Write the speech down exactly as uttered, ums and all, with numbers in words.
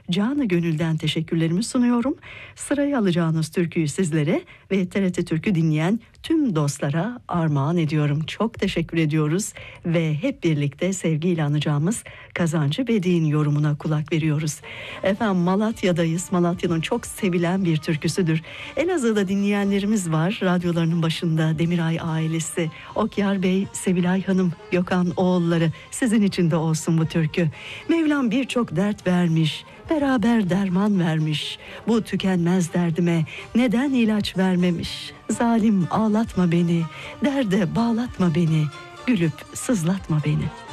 canı gönülden teşekkürlerimi sunuyorum. Sırayı alacağınız türküyü sizlere ve T R T Türkü dinleyen tüm dostlara armağan ediyorum. Çok teşekkür ediyoruz ve hep birlikte sevgiyle anacağımız Kazancı Bedi'nin yorumuna kulak veriyoruz. Efendim Malatya'dayız. Malatya'nın çok sevilen bir türküsüdür. Elazığ'da dinleyenlerimiz var. Radyolarının başında Demiray ailesi, Okyar Bey, Sevilay Hanım, Gökhan oğulları, sizin için de olsun bu türkü. Mevlam birçok dert vermiş, beraber derman vermiş. Bu tükenmez derdime neden ilaç vermemiş? Zalim ağlatma beni, derde bağlatma beni, gülüp sızlatma beni.